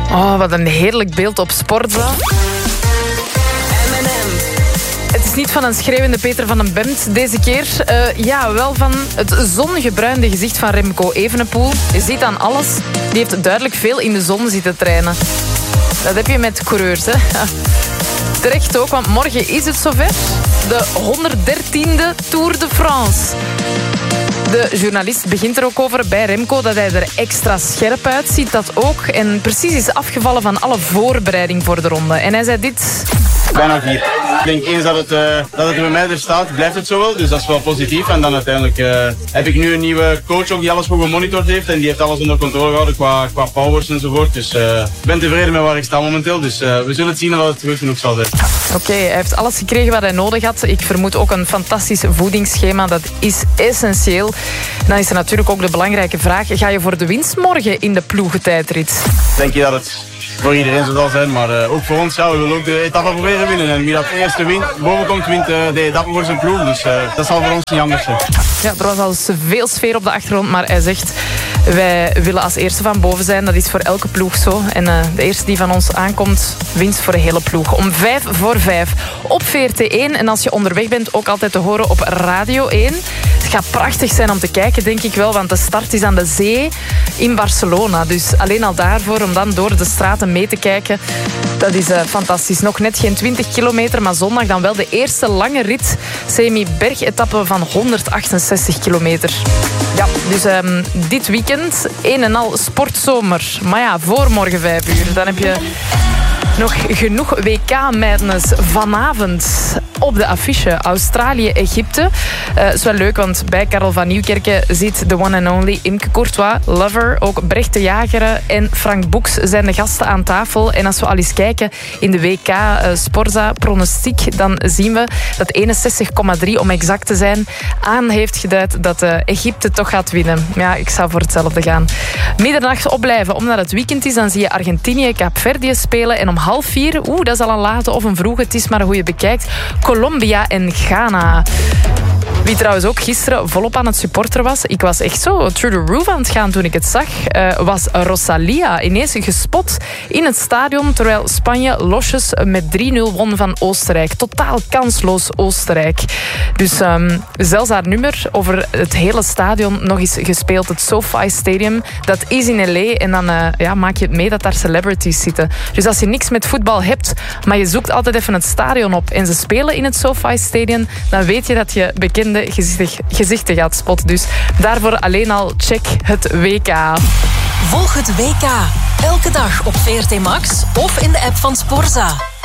Oh, wat een heerlijk beeld op Sportza. Het is niet van een schreeuwende Peter van den Bemt deze keer. Ja, wel van het zongebruinde gezicht van Remco Evenepoel. Je ziet aan alles. Die heeft duidelijk veel in de zon zitten trainen. Dat heb je met coureurs, hè. Ja. Terecht ook, want morgen is het zover. De 113e Tour de France. De journalist begint er ook over bij Remco dat hij er extra scherp uitziet. Dat ook. En precies is afgevallen van alle voorbereiding voor de ronde. En hij zei dit. Bijna 4. Ik denk eens dat het bij mij er staat, blijft het zo wel. Dus dat is wel positief. En dan uiteindelijk heb ik nu een nieuwe coach ook die alles goed gemonitord heeft. En die heeft alles onder controle gehouden qua powers enzovoort. Dus ik ben tevreden met waar ik sta momenteel. Dus we zullen het zien of het goed genoeg zal zijn. Oké, hij heeft alles gekregen wat hij nodig had. Ik vermoed ook een fantastisch voedingsschema. Dat is essentieel. Dan is er natuurlijk ook de belangrijke vraag. Ga je voor de winst morgen in de ploegentijdrit? Denk je dat het voor iedereen zo zal zijn, maar ook voor ons, ja, we willen ook de etappe proberen winnen. En wie dat eerste boven komt, wint de etappe voor zijn ploeg. Dus dat zal voor ons niet anders zijn. Ja, er was al veel sfeer op de achtergrond, maar hij zegt... Wij willen als eerste van boven zijn. Dat is voor elke ploeg zo. En de eerste die van ons aankomt, wint voor de hele ploeg. Om 5:45 op VRT1. En als je onderweg bent, ook altijd te horen op Radio 1. Het gaat prachtig zijn om te kijken, denk ik wel. Want de start is aan de zee in Barcelona. Dus alleen al daarvoor, om dan door de straten mee te kijken... Dat is fantastisch. Nog net geen 20 kilometer, maar zondag dan wel de eerste lange rit. Semi-bergetappe van 168 kilometer. Ja, dus dit weekend een en al sportzomer. Maar ja, voor morgen 5 uur. Dan heb je nog genoeg WK-madness vanavond op de affiche. Australië-Egypte. Is wel leuk, want bij Karel van Nieuwkerken zit de one and only Imke Courtois, Lover, ook Brecht de Jager en Frank Boeks zijn de gasten aan tafel. En als we al eens kijken in de WK Sporza pronostiek, dan zien we dat 61,3 om exact te zijn aan heeft geduid dat Egypte toch gaat winnen. Ja, ik zou voor hetzelfde gaan. Middernacht opblijven, omdat het weekend is, dan zie je Argentinië Kaapverdië spelen en om 3:30, dat is al een late of een vroege, het is maar hoe je bekijkt, Colombia en Ghana. Wie trouwens ook gisteren volop aan het supporter was, ik was echt zo through the roof aan het gaan toen ik het zag, was Rosalia ineens gespot in het stadion terwijl Spanje losjes met 3-0 won van Oostenrijk. Totaal kansloos Oostenrijk. Dus zelfs haar nummer over het hele stadion nog eens gespeeld. Het SoFi Stadium, dat is in LA en dan maak je het mee dat daar celebrities zitten. Dus als je niks met voetbal hebt, maar je zoekt altijd even het stadion op en ze spelen in het SoFi Stadium, dan weet je dat je bekende gezichten gaat spotten. Dus daarvoor alleen al check het WK. Volg het WK elke dag op VRT Max of in de app van Sporza.